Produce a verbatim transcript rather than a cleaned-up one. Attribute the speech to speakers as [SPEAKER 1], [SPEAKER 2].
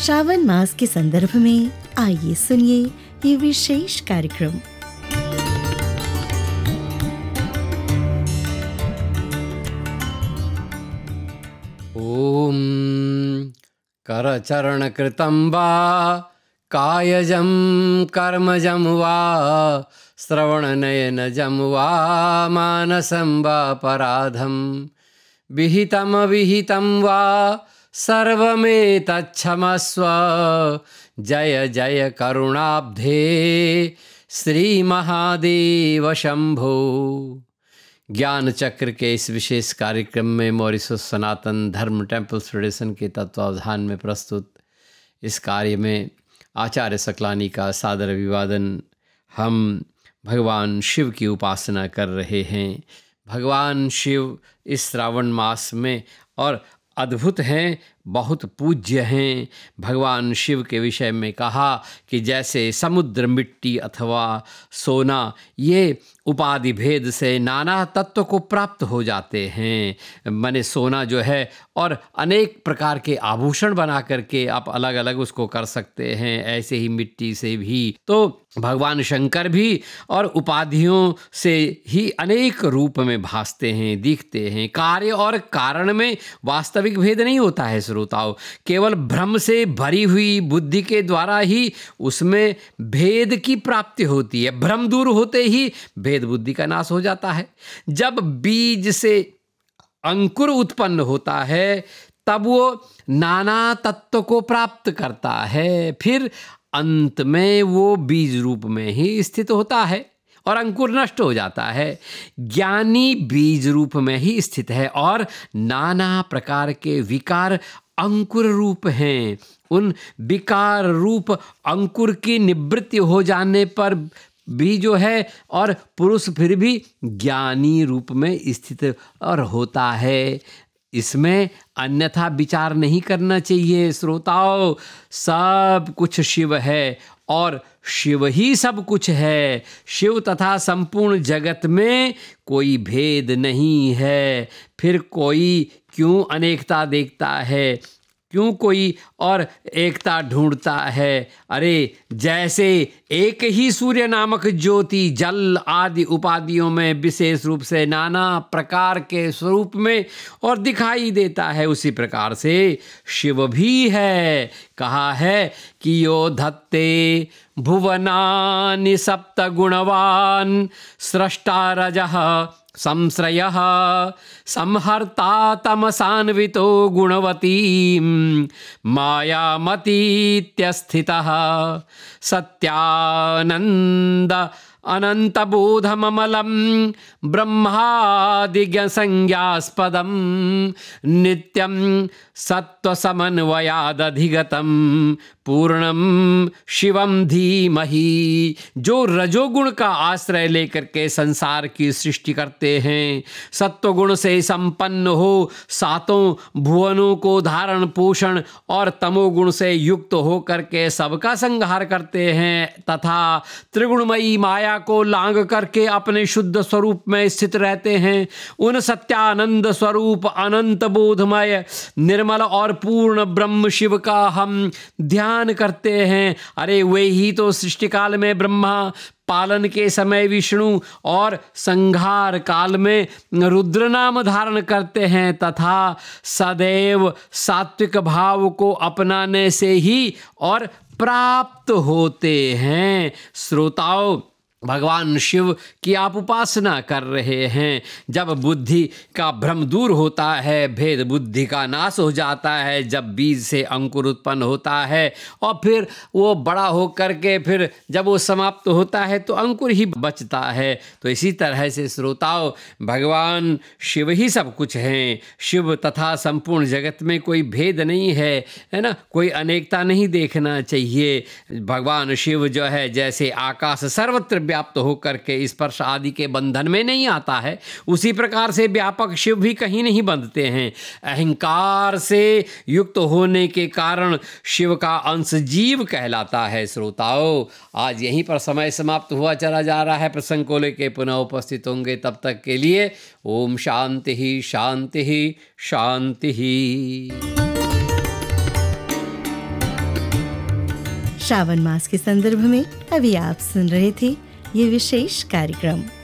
[SPEAKER 1] श्रावण मास के संदर्भ में आइए सुनिए ये विशेष कार्यक्रम।
[SPEAKER 2] ओम करचरण कृतं वा कायजं कर्मजं वा श्रवणनयनजं वा मानसं वा पराधं विहितम विहितं वा सर्वमेतच्छमस्व। जय जय करुणाब्धे श्री महादेव शंभो। ज्ञान चक्र के इस विशेष कार्यक्रम में मॉरिशस सनातन धर्म टेम्पल फेडरेशन के तत्वावधान में प्रस्तुत इस कार्य में आचार्य सकलानी का सादर अभिवादन। हम भगवान शिव की उपासना कर रहे हैं। भगवान शिव इस श्रावण मास में और अद्भुत हैं, बहुत पूज्य हैं। भगवान शिव के विषय में कहा कि जैसे समुद्र, मिट्टी अथवा सोना ये उपाधि भेद से नाना तत्व को प्राप्त हो जाते हैं। माने सोना जो है और अनेक प्रकार के आभूषण बना करके आप अलग अलग उसको कर सकते हैं, ऐसे ही मिट्टी से भी तो भगवान शंकर भी और उपाधियों से ही अनेक रूप में भासते हैं, दिखते हैं। कार्य और कारण में वास्तविक भेद नहीं होता है श्रोताओं, केवल भ्रम से भरी हुई बुद्धि के द्वारा ही उसमें भेद की प्राप्ति होती है। भ्रम दूर होते ही भेद बुद्धि का नाश हो जाता है। जब बीज से अंकुर उत्पन्न होता है तब वो नाना तत्व को प्राप्त करता है, फिर अंत में वो बीज रूप में ही स्थित होता है और अंकुर नष्ट हो जाता है। ज्ञानी बीज रूप में ही स्थित है और नाना प्रकार के विकार अंकुर रूप हैं। उन विकार रूप अंकुर की निवृत्ति हो जाने पर भी जो है और पुरुष फिर भी ज्ञानी रूप में स्थित और होता है। इसमें अन्यथा विचार नहीं करना चाहिए श्रोताओं। सब कुछ शिव है और शिव ही सब कुछ है। शिव तथा संपूर्ण जगत में कोई भेद नहीं है। फिर कोई क्यों अनेकता देखता है, क्यों कोई और एकता ढूंढता है? अरे जैसे एक ही सूर्य नामक ज्योति जल आदि उपाधियों में विशेष रूप से नाना प्रकार के स्वरूप में और दिखाई देता है, उसी प्रकार से शिव भी है। कहा है कि यो धत्ते भुवनानि सप्त गुणवान सृष्टा रजः संश्रयः संहर्ता तमसान्वितो गुणवतीं मायामतीत्यस्थितः सत्यानंद अनंतबोधममलं ब्रह्मादिज्ञसंज्ञास्पदं नित्यं सत्वसमन्वयादधिगतं पूर्णं शिवं धीमहि। जो रजोगुण का आश्रय लेकर के संसार की सृष्टि करते हैं, सत्वगुण से संपन्न हो सातों भुवनों को धारण पोषण और तमोगुण से युक्त हो करके सबका संहार करते हैं तथा त्रिगुणमयी माया को लांग करके अपने शुद्ध स्वरूप में स्थित रहते हैं, उन सत्यानंद स्वरूप अनंत बोधमय निर्मल और पूर्ण ब्रह्म शिव का हम ध्यान करते हैं। अरे वे ही तो सृष्टि काल में ब्रह्मा, पालन के समय विष्णु और संहार काल में रुद्र नाम धारण करते हैं तथा सदैव सात्विक भाव को अपनाने से ही और प्राप्त होते हैं। श्रोताओं, भगवान शिव की आप उपासना कर रहे हैं। जब बुद्धि का भ्रम दूर होता है, भेद बुद्धि का नाश हो जाता है, जब बीज से अंकुर उत्पन्न होता है और फिर वो बड़ा हो करके फिर जब वो समाप्त होता है तो अंकुर ही बचता है। तो इसी तरह से श्रोताओं, भगवान शिव ही सब कुछ हैं। शिव तथा संपूर्ण जगत में कोई भेद नहीं है, है ना, कोई अनेकता नहीं देखना चाहिए। भगवान शिव जो है जैसे आकाश सर्वत्र व्याप्त होकर के स्पर्श आदि के बंधन में नहीं आता है, उसी प्रकार से व्यापक शिव भी कहीं नहीं बंधते हैं। अहंकार से युक्त होने के कारण शिव का अंश जीव कहलाता है। श्रोताओं, आज यहीं पर समय समाप्त हुआ चला जा रहा है। प्रसंग को लेकर पुनः उपस्थित होंगे, तब तक के लिए ओम शांति ही शांति ही शांति ही।
[SPEAKER 1] श्रावण मास के संदर्भ में अभी आप सुन रहे थे ये विशेष कार्यक्रम।